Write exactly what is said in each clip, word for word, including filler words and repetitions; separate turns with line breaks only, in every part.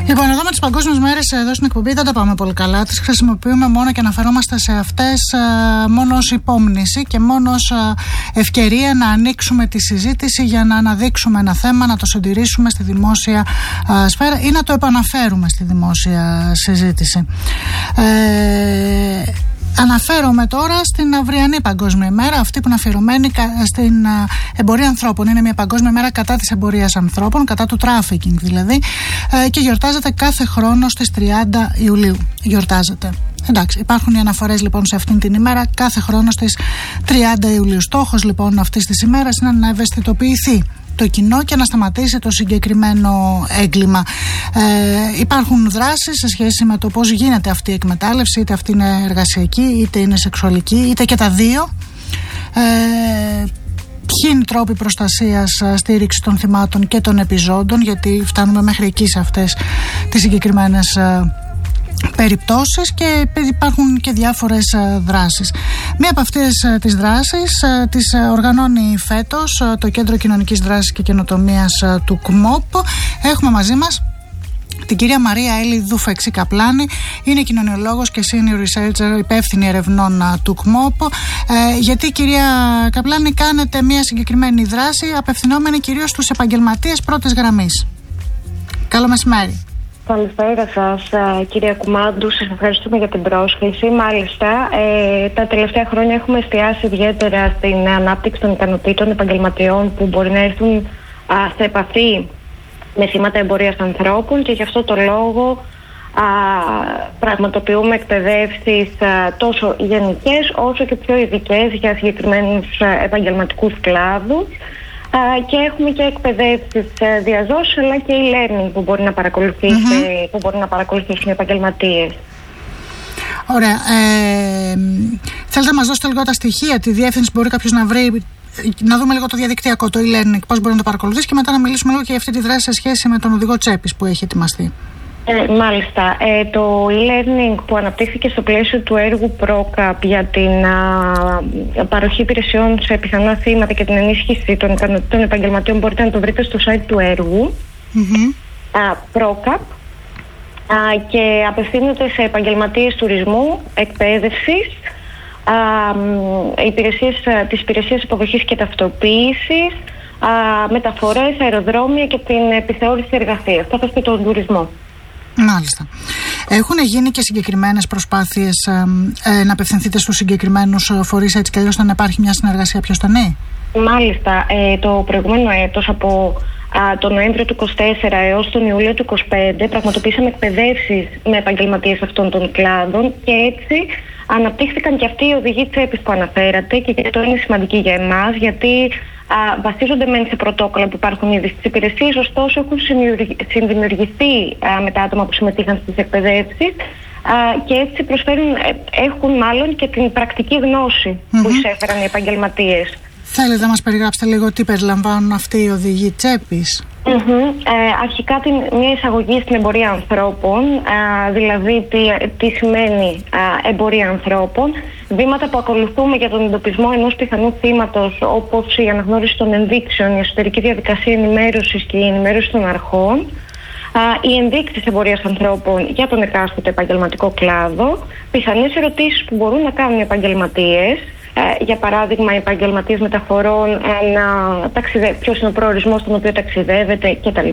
Λοιπόν, εδώ με τις παγκόσμιες μέρες εδώ στην εκπομπή δεν τα πάμε πολύ καλά. Τις χρησιμοποιούμε μόνο και αναφερόμαστε σε αυτές μόνο ως υπόμνηση και μόνο ως ευκαιρία να ανοίξουμε τη συζήτηση για να αναδείξουμε ένα θέμα, να το συντηρήσουμε στη δημόσια σφαίρα ή να το επαναφέρουμε στη δημόσια συζήτηση. Ε, Αναφέρομαι τώρα στην αυριανή Παγκόσμια ημέρα, αυτή που είναι αφιερωμένη στην εμπορία ανθρώπων. Είναι μια Παγκόσμια ημέρα κατά της εμπορίας ανθρώπων, κατά του τράφικινγκ δηλαδή, και γιορτάζεται κάθε χρόνο στις τριάντα Ιουλίου. Γιορτάζεται. Εντάξει, υπάρχουν οι αναφορές λοιπόν σε αυτήν την ημέρα κάθε χρόνο στις τριάντα Ιουλίου. Στόχος λοιπόν αυτής της ημέρας είναι να ευαισθητοποιηθεί το κοινό και να σταματήσει το συγκεκριμένο έγκλημα. Ε, υπάρχουν δράσεις σε σχέση με το πώς γίνεται αυτή η εκμετάλλευση, είτε αυτή είναι εργασιακή, είτε είναι σεξουαλική, είτε και τα δύο. Ε, ποιοι είναι οι τρόποι προστασίας, στήριξη των θυμάτων και των επιζώντων, γιατί φτάνουμε μέχρι εκεί σε αυτές τις συγκεκριμένες περιπτώσεις, και υπάρχουν και διάφορες δράσεις. Μία από αυτές τις δράσεις τις οργανώνει φέτος το Κέντρο Κοινωνικής Δράσης και Καινοτομίας του ΚΜΟΠ. Έχουμε μαζί μας την κυρία Μαρία Έλλη Δουφεξή-Καπλάνη, είναι κοινωνιολόγος και senior researcher, υπεύθυνη ερευνών του ΚΜΟΠ. Ε, γιατί, κυρία Καπλάνη, κάνετε μία συγκεκριμένη δράση απευθυνόμενη κυρίως στους επαγγελματίες πρώτης γραμμής. Καλό μεσημέρι.
Καλησπέρα σας, κυρία Κουμάντου. Σας ευχαριστούμε για την πρόσκληση. Μάλιστα, ε, τα τελευταία χρόνια έχουμε εστιάσει ιδιαίτερα στην ανάπτυξη των ικανοτήτων επαγγελματιών που μπορεί να έρθουν α, σε επαφή με θύματα εμπορίας ανθρώπων, και γι' αυτό το λόγο α, πραγματοποιούμε εκπαιδεύσεις α, τόσο γενικές όσο και πιο ειδικές για συγκεκριμένους α, επαγγελματικούς κλάδους. Uh, και έχουμε και εκπαιδεύσεις uh, διαζώσεις, αλλά και e-learning που μπορεί να παρακολουθήσει, mm-hmm. που μπορεί να παρακολουθήσουν οι επαγγελματίες.
Ωραία. Ε, θέλετε να μας δώσετε λίγο τα στοιχεία, τη διεύθυνση που μπορεί κάποιος να βρει, να δούμε λίγο το διαδικτυακό, το e-learning, πώς μπορεί να το παρακολουθήσει, και μετά να μιλήσουμε λίγο και για αυτή τη δράση σε σχέση με τον οδηγό τσέπης που έχει ετοιμαστεί.
Ε, μάλιστα. Ε, το e-learning που αναπτύχθηκε στο πλαίσιο του έργου προκαπ για την α, παροχή υπηρεσιών σε πιθανά θύματα και την ενίσχυση των ικανοτήτων επαγγελματιών, μπορείτε να το βρείτε στο site του έργου. Mm-hmm. προκαπ, και απευθύνεται σε επαγγελματίες τουρισμού, εκπαίδευσης, α, υπηρεσίες, τις υπηρεσίες υποδοχής και ταυτοποίησης, α, μεταφορές, αεροδρόμια και την επιθεώρηση εργασίας, καθώς και τον τουρισμό.
Μάλιστα. Έχουν γίνει και συγκεκριμένες προσπάθειες ε, ε, να απευθυνθείτε στους συγκεκριμένους φορείς, έτσι κι αλλιώς να υπάρχει μια συνεργασία πιο στενή?
Μάλιστα. Ε, το προηγούμενο έτος, από α, τον Νοέμβριο του είκοσι τέσσερα έως τον Ιούλιο του είκοσι πέντε, πραγματοποιήσαμε εκπαιδεύσεις με επαγγελματίες αυτών των κλάδων, και έτσι αναπτύχθηκαν και αυτοί οι οδηγοί τσέπης που αναφέρατε, και αυτό είναι σημαντική για εμάς, γιατί α, βασίζονται μεν σε πρωτόκολλα που υπάρχουν ήδη στις υπηρεσίες, ωστόσο έχουν συνδημιουργηθεί α, με τα άτομα που συμμετείχαν στις εκπαιδεύσεις, α, και έτσι προσφέρουν, έχουν μάλλον και την πρακτική γνώση mm-hmm. που εισέφεραν οι επαγγελματίες.
Θέλετε να μας περιγράψετε λίγο τι περιλαμβάνουν αυτοί οι οδηγοί τσέπης?
Mm-hmm. Ε, αρχικά την, μια εισαγωγή στην εμπορία ανθρώπων, α, δηλαδή τι, τι σημαίνει α, εμπορία ανθρώπων, βήματα που ακολουθούμε για τον εντοπισμό ενός πιθανού θύματος, όπως η αναγνώριση των ενδείξεων, η εσωτερική διαδικασία ενημέρωσης και η ενημέρωση των αρχών, α, οι ενδείξεις εμπορίας ανθρώπων για τον εκάστοτε επαγγελματικό κλάδο, πιθανές ερωτήσεις που μπορούν να κάνουν οι επαγγελματίες. Ε, για παράδειγμα, οι επαγγελματίες μεταφορών, να ταξιδε... ποιος είναι ο προορισμός στον οποίο ταξιδεύεται κτλ. Ε,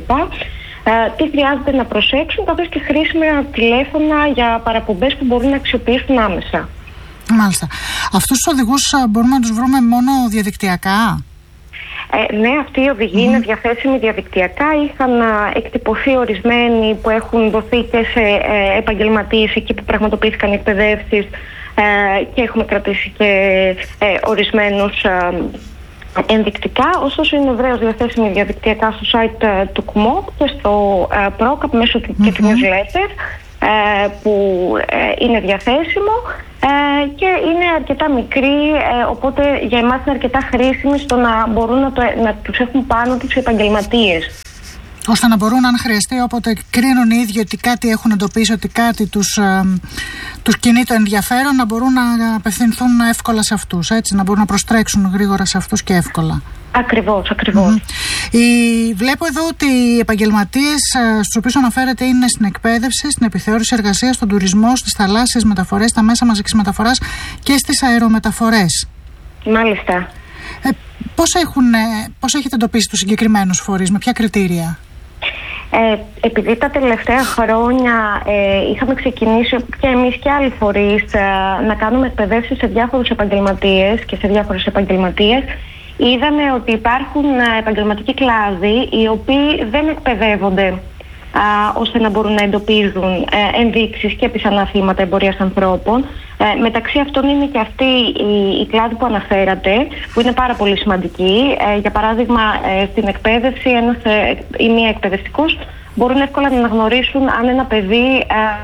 τι χρειάζεται να προσέξουν, καθώς και χρήσιμα τηλέφωνα για παραπομπές που μπορούν να αξιοποιήσουν άμεσα.
Μάλιστα. Αυτούς τους οδηγούς μπορούμε να τους βρούμε μόνο διαδικτυακά?
Ε, ναι, αυτοί οι οδηγοί mm-hmm. είναι διαθέσιμοι διαδικτυακά. Είχαν α, εκτυπωθεί ορισμένοι που έχουν δοθεί και σε ε, επαγγελματίες εκεί που πραγματοποιήθηκαν οι εκπαιδεύσεις, ε, και έχουμε κρατήσει και ε, ορισμένους ε, ενδεικτικά. Ωστόσο είναι ευρέως διαθέσιμοι διαδικτυακά στο site ε, του ΚΜΟΠ και στο ε, προκαπ μέσω του mm-hmm. και του newsletter, ε, που ε, είναι διαθέσιμο. Ε, και είναι αρκετά μικρή, ε, οπότε για εμάς είναι αρκετά χρήσιμη στο να μπορούν να, το, να τους έχουν πάνω τους οι επαγγελματίες.
Ώστε να μπορούν, αν χρειαστεί, όποτε κρίνουν οι ίδιοι ότι κάτι έχουν εντοπίσει, ότι κάτι τους, ε, τους κινεί το ενδιαφέρον, να μπορούν να απευθυνθούν εύκολα σε αυτούς, έτσι, να μπορούν να προστρέξουν γρήγορα σε αυτούς και εύκολα.
Ακριβώς, ακριβώς.
Mm-hmm. Η, βλέπω εδώ ότι οι επαγγελματίες στους οποίους αναφέρεται είναι στην εκπαίδευση, στην επιθεώρηση εργασίας, στον τουρισμό, στις θαλάσσιες μεταφορές, στα μέσα μαζικής μεταφοράς και στις αερομεταφορές.
Μάλιστα.
Ε, πώς, έχουν, πώς έχετε εντοπίσει τους συγκεκριμένους φορείς, με ποια κριτήρια?
Ε, επειδή τα τελευταία χρόνια ε, είχαμε ξεκινήσει και εμείς και άλλοι φορείς ε, να κάνουμε εκπαιδεύσεις σε διάφορους επαγγελματίες και σε διάφορες επαγγελματίες, είδαμε ότι υπάρχουν επαγγελματικοί κλάδοι οι οποίοι δεν εκπαιδεύονται α, ώστε να μπορούν να εντοπίζουν ε, ενδείξεις και πιθανά θύματα εμπορίας ανθρώπων. Ε, μεταξύ αυτών είναι και αυτοί οι, οι κλάδοι που αναφέρατε, που είναι πάρα πολύ σημαντικοί. Ε, για παράδειγμα, ε, στην εκπαίδευση ένας ε, ή μία εκπαιδευτικός μπορούν εύκολα να αναγνωρίσουν αν ένα παιδί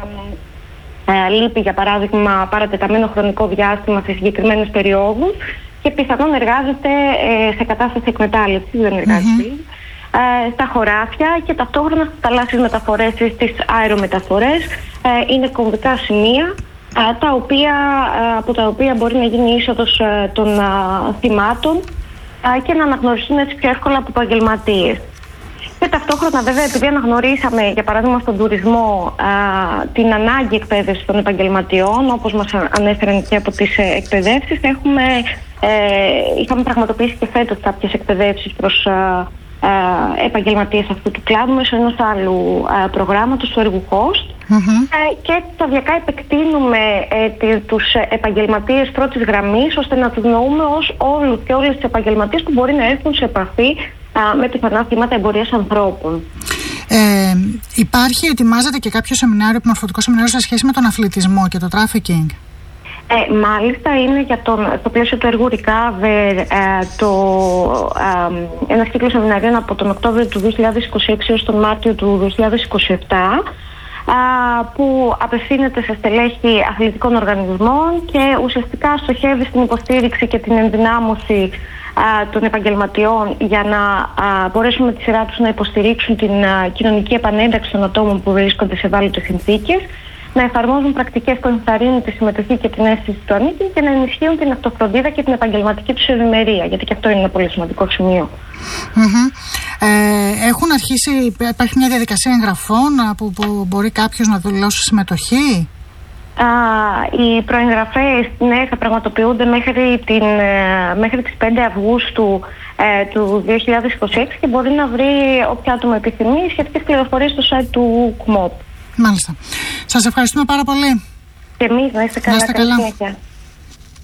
ε, ε, λείπει, για παράδειγμα, παρατεταμένο χρονικό διάστημα σε συγκεκριμένες περιόδους και πιθανόν εργάζεται ε, σε κατάσταση εκμετάλλευσης, δεν εργάζεται, mm-hmm. ε, στα χωράφια και ταυτόχρονα στις θαλάσσιες μεταφορές ή στις αερομεταφορές. Ε, είναι κομβικά σημεία ε, τα οποία, ε, από τα οποία μπορεί να γίνει είσοδος ε, των ε, θυμάτων ε, και να αναγνωριστούν έτσι πιο εύκολα από επαγγελματίες. Και ταυτόχρονα, βέβαια, επειδή αναγνωρίσαμε, για παράδειγμα, στον τουρισμό α, την ανάγκη εκπαίδευση των επαγγελματιών, όπως μας ανέφεραν και από τις ε, εκπαιδεύσεις, έχουμε, ε, είχαμε πραγματοποιήσει και φέτος κάποιες εκπαιδεύσεις προς α, α, επαγγελματίες αυτού του κλάδου μέσω ενός άλλου α, προγράμματος, του έργου Host. Mm-hmm. Ε, και σταδιακά επεκτείνουμε ε, τους επαγγελματίες πρώτης γραμμής, ώστε να τους νοούμε ως όλους και όλες τις επαγγελματίες που μπορεί να έρθουν σε επαφή με πιθανά θύματα εμπορίας ανθρώπων.
Ε, υπάρχει, ετοιμάζεται και κάποιο σεμινάριο, επιμορφωτικό σεμινάριο σε σχέση με τον αθλητισμό και το trafficking?
Ε, μάλιστα, είναι για τον, στο πλαίσιο του έργου Recover ε, το, ε, ένας κύκλος σεμιναρίων από τον Οκτώβριο του δύο χιλιάδες είκοσι έξι έως τον Μάρτιο του δύο χιλιάδες είκοσι επτά, που απευθύνεται σε στελέχη αθλητικών οργανισμών και ουσιαστικά στοχεύει στην υποστήριξη και την ενδυνάμωση των επαγγελματιών για να α, μπορέσουν με τη σειρά τους να υποστηρίξουν την α, κοινωνική επανένταξη των ατόμων που βρίσκονται σε ευάλωτες συνθήκες, να εφαρμόζουν πρακτικές που ενθαρρύνουν τη συμμετοχή και την αίσθηση του ανήκει και να ενισχύουν την αυτοφροντίδα και την επαγγελματική τους ευημερία, γιατί και αυτό είναι ένα πολύ σημαντικό σημείο.
Mm-hmm. Ε, έχουν αρχίσει, υπάρχει μια διαδικασία εγγραφών που, που μπορεί κάποιος να δηλώσει συμμετοχή?
Uh, οι προεγγραφές, ναι, θα πραγματοποιούνται μέχρι, την, μέχρι τις πέντε Αυγούστου ε, του δύο χιλιάδες είκοσι έξι και μπορεί να βρει όποια άτομο επιθυμεί σχετικές πληροφορίες στο site του ΚΜΟΠ.
Μάλιστα. Σας ευχαριστούμε πάρα πολύ.
Και εμείς, να είστε καλά.
Να είστε καλά.